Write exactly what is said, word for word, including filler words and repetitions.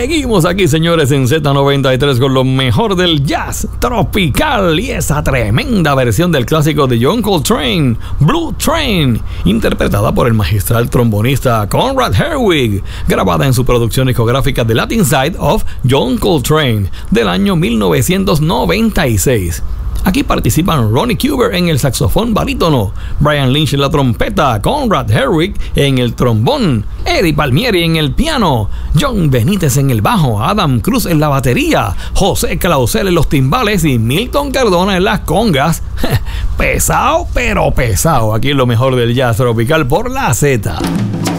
Seguimos aquí, señores, en Z noventa y tres con lo mejor del jazz tropical y esa tremenda versión del clásico de John Coltrane, Blue Train, interpretada por el magistral trombonista Conrad Herwig, grabada en su producción discográfica The Latin Side of John Coltrane del año mil novecientos noventa y seis. Aquí participan Ronnie Cuber en el saxofón barítono, Brian Lynch en la trompeta, Conrad Herwig en el trombón, Eddie Palmieri en el piano, John Benítez en el bajo, Adam Cruz en la batería, José Clausel en los timbales y Milton Cardona en las congas. Pesado, pero pesado. Aquí es lo mejor del jazz tropical por la Z.